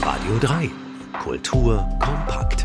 Radio 3. Kultur kompakt.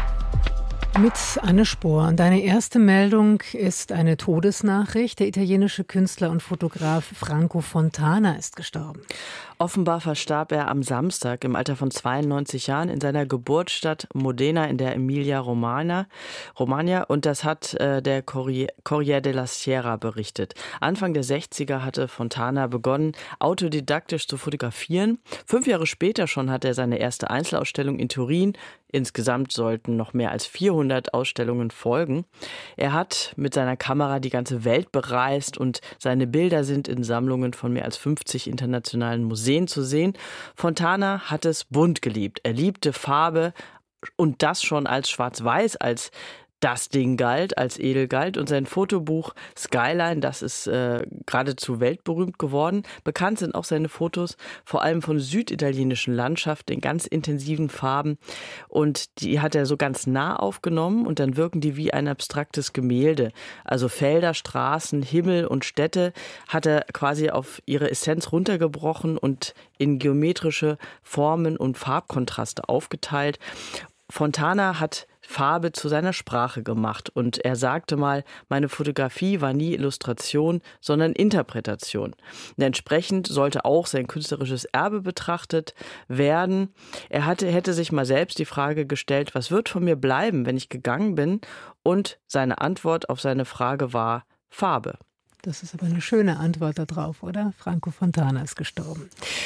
Mit Anne Spohr. Und deine erste Meldung ist eine Todesnachricht. Der italienische Künstler und Fotograf Franco Fontana ist gestorben. Offenbar verstarb er am Samstag im Alter von 92 Jahren in seiner Geburtsstadt Modena in der Emilia-Romagna. Und das hat der Corriere della Sera berichtet. Anfang der 60er hatte Fontana begonnen, autodidaktisch zu fotografieren. 5 Jahre später schon hat er seine erste Einzelausstellung in Turin. Insgesamt sollten noch mehr als 400 Ausstellungen folgen. Er hat mit seiner Kamera die ganze Welt bereist und seine Bilder sind in Sammlungen von mehr als 50 internationalen Museen zu sehen. Fontana hat es bunt geliebt. Er liebte Farbe und das schon als Schwarz-Weiß, als das Ding galt, als edel galt. Und sein Fotobuch Skyline, das ist geradezu weltberühmt geworden. Bekannt sind auch seine Fotos, vor allem von süditalienischen Landschaften in ganz intensiven Farben. Und die hat er so ganz nah aufgenommen und dann wirken die wie ein abstraktes Gemälde. Also Felder, Straßen, Himmel und Städte hat er quasi auf ihre Essenz runtergebrochen und in geometrische Formen und Farbkontraste aufgeteilt. Fontana hat Farbe zu seiner Sprache gemacht und er sagte mal, meine Fotografie war nie Illustration, sondern Interpretation. Und entsprechend sollte auch sein künstlerisches Erbe betrachtet werden. Er hätte sich mal selbst die Frage gestellt, was wird von mir bleiben, wenn ich gegangen bin? Und seine Antwort auf seine Frage war Farbe. Das ist aber eine schöne Antwort darauf, oder? Franco Fontana ist gestorben.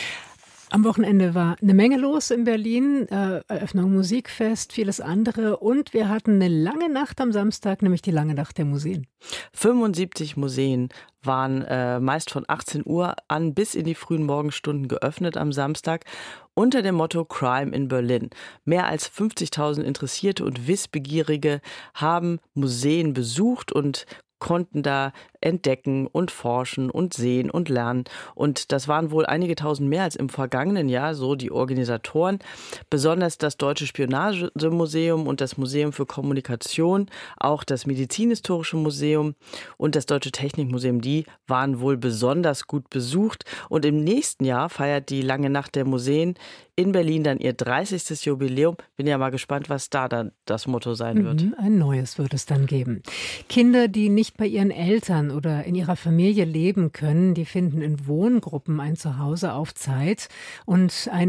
Am Wochenende war eine Menge los in Berlin, Eröffnung Musikfest, vieles andere und wir hatten eine lange Nacht am Samstag, nämlich die lange Nacht der Museen. 75 Museen waren meist von 18 Uhr an bis in die frühen Morgenstunden geöffnet am Samstag unter dem Motto Crime in Berlin. Mehr als 50.000 Interessierte und Wissbegierige haben Museen besucht und konnten da entdecken und forschen und sehen und lernen. Und das waren wohl einige tausend mehr als im vergangenen Jahr, so die Organisatoren. Besonders das Deutsche Spionagemuseum und das Museum für Kommunikation, auch das Medizinhistorische Museum und das Deutsche Technikmuseum, die waren wohl besonders gut besucht. Und im nächsten Jahr feiert die Lange Nacht der Museen in Berlin dann ihr 30. Jubiläum. Bin ja mal gespannt, was da dann das Motto sein wird. Ein neues wird es dann geben. Kinder, die nicht bei ihren Eltern oder in ihrer Familie leben können, die finden in Wohngruppen ein Zuhause auf Zeit. Und ein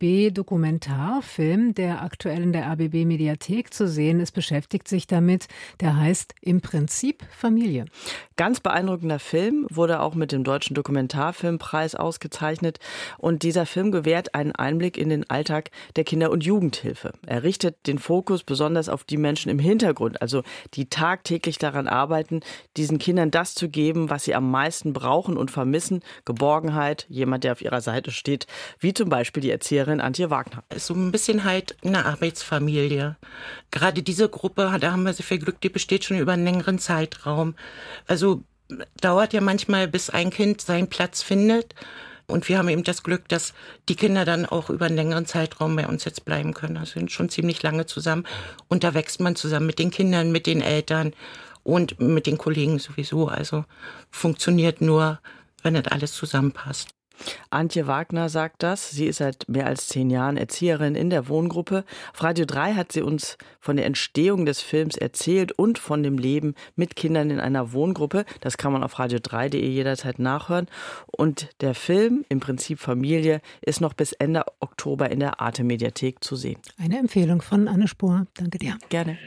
RBB-Dokumentarfilm, der aktuell in der RBB-Mediathek zu sehen ist, beschäftigt sich damit. Der heißt Im Prinzip Familie. Ganz beeindruckender Film, wurde auch mit dem Deutschen Dokumentarfilmpreis ausgezeichnet. Und dieser Film gewährt einen Einblick in den Alltag der Kinder- und Jugendhilfe. Er richtet den Fokus besonders auf die Menschen im Hintergrund, also die tagtäglich daran arbeiten, diesen Kindern das zu geben, was sie am meisten brauchen und vermissen. Geborgenheit, jemand, der auf ihrer Seite steht, wie zum Beispiel die Erzieherin Antje Wagner. So ein bisschen halt eine Arbeitsfamilie. Gerade diese Gruppe, da haben wir sehr viel Glück, die besteht schon über einen längeren Zeitraum. Also dauert ja manchmal, bis ein Kind seinen Platz findet. Und wir haben eben das Glück, dass die Kinder dann auch über einen längeren Zeitraum bei uns jetzt bleiben können. Also sind schon ziemlich lange zusammen. Und da wächst man zusammen mit den Kindern, mit den Eltern und mit den Kollegen sowieso. Also funktioniert nur, wenn das alles zusammenpasst. Antje Wagner sagt das. Sie ist seit mehr als 10 Jahren Erzieherin in der Wohngruppe. Auf Radio 3 hat sie uns von der Entstehung des Films erzählt und von dem Leben mit Kindern in einer Wohngruppe. Das kann man auf radio3.de jederzeit nachhören. Und der Film, im Prinzip Familie, ist noch bis Ende Oktober in der Arte-Mediathek zu sehen. Eine Empfehlung von Anne Spohr. Danke dir. Gerne.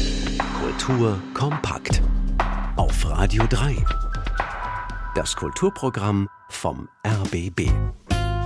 Kultur kompakt. Auf Radio 3. Das Kulturprogramm vom RBB.